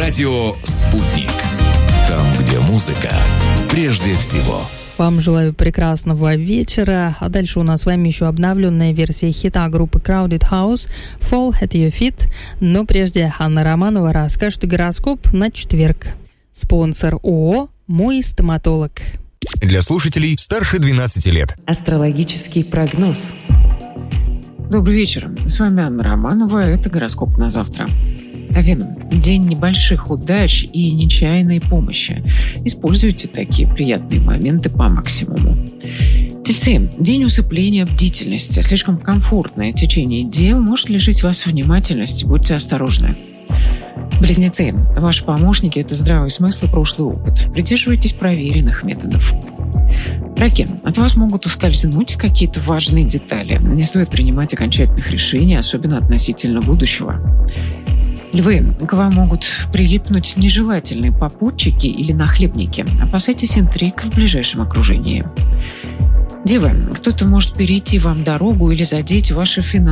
Радио «Спутник». Там, где музыка прежде всего. Вам желаю прекрасного вечера. А дальше у нас с вами еще обновленная версия хита группы Crowded House «Fall at Your Feet». Но прежде Анна Романова расскажет гороскоп на четверг. Спонсор ООО «Мой стоматолог». Для слушателей старше 12 лет. Астрологический прогноз. Добрый вечер. С вами Анна Романова. Это гороскоп на завтра. Овен. День небольших удач и нечаянной помощи. Используйте такие приятные моменты по максимуму. Тельцы. День усыпления бдительности. Слишком комфортное течение дел может лишить вас внимательности. Будьте осторожны. Близнецы. Ваши помощники – это здравый смысл и прошлый опыт. Придерживайтесь проверенных методов. Раки. От вас могут ускользнуть какие-то важные детали. Не стоит принимать окончательных решений, особенно относительно будущего. Львы. К вам могут прилипнуть нежелательные попутчики или нахлебники. Опасайтесь интриг в ближайшем окружении. Девы. Кто-то может перейти вам дорогу или задеть ваши финансы.